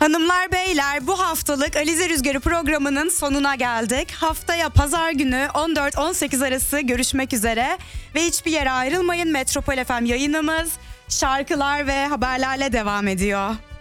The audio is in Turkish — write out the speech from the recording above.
Hanımlar beyler, bu haftalık Alize Rüzgarı programının sonuna geldik. Haftaya pazar günü 14-18 arası görüşmek üzere. Ve hiçbir yere ayrılmayın, Metropol FM yayınımız şarkılar ve haberlerle devam ediyor.